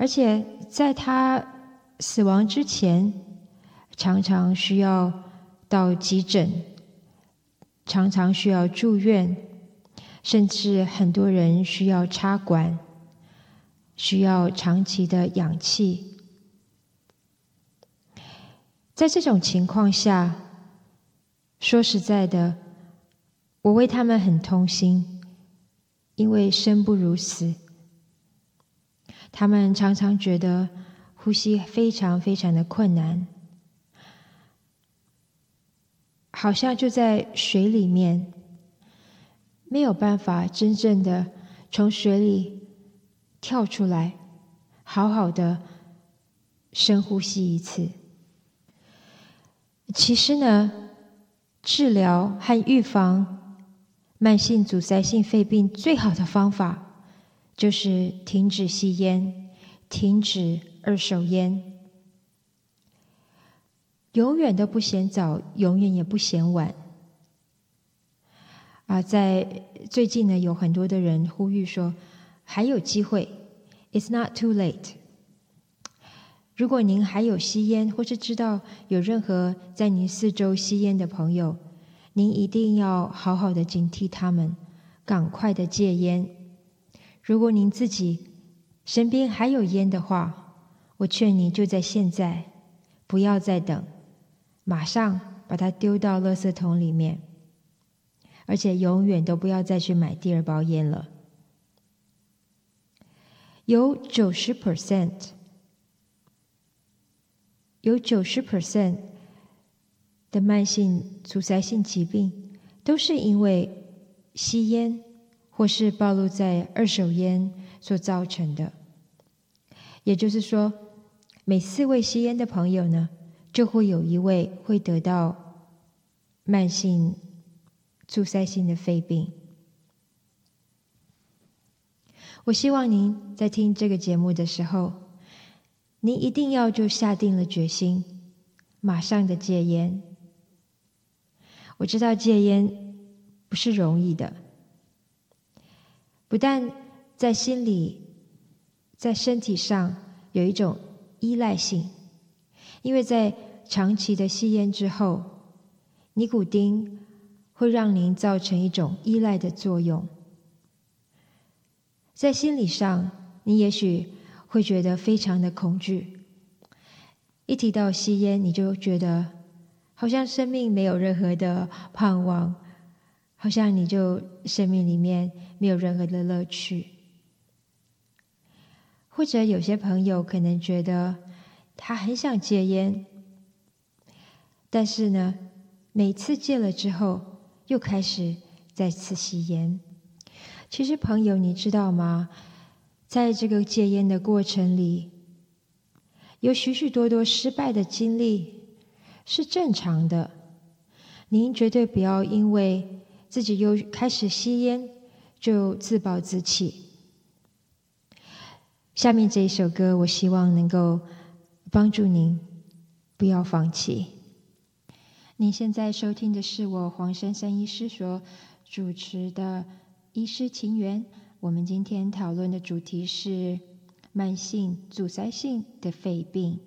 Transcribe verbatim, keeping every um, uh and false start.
而且在他死亡之前，常常需要到急诊，常常需要住院，甚至很多人需要插管，需要长期的氧气。在这种情况下，说实在的，我为他们很痛心，因为生不如死。他们常常觉得呼吸非常非常的困难，好像就在水里面，没有办法真正的从水里跳出来，好好的深呼吸一次。其实呢，治疗和预防慢性阻塞性肺病最好的方法就是停止吸烟，停止二手烟。永远都不嫌早，永远也不嫌晚。啊，在最近呢，有很多的人呼吁说，还有机会 ，It's not too late。如果您还有吸烟，或是知道有任何在您四周吸烟的朋友，您一定要好好的警惕他们，赶快的戒烟。如果您自己身边还有烟的话，我劝你就在现在，不要再等，马上把它丢到垃圾桶里面，而且永远都不要再去买第二包烟了。有 百分之九十 有 百分之九十 的慢性阻塞性疾病都是因为吸烟或是暴露在二手烟所造成的。也就是说，每四位吸烟的朋友呢，就会有一位会得到慢性阻塞性的肺病。我希望您在听这个节目的时候，您一定要就下定了决心，马上的戒烟。我知道戒烟不是容易的，不但在心里，在身体上有一种依赖性，因为在长期的吸烟之后，尼古丁会让您造成一种依赖的作用。在心理上，你也许会觉得非常的恐惧，一提到吸烟，你就觉得好像生命没有任何的盼望，好像你就生命里面没有任何的乐趣。或者有些朋友可能觉得他很想戒烟，但是呢，每次戒了之后，又开始再次吸烟。其实朋友，你知道吗？在这个戒烟的过程里，有许许多多失败的经历是正常的。您绝对不要因为自己又开始吸烟就自暴自弃。下面这一首歌，我希望能够帮助您不要放弃。您现在收听的是我黄珊珊医师所主持的医师情缘。我们今天讨论的主题是慢性阻塞性的肺病。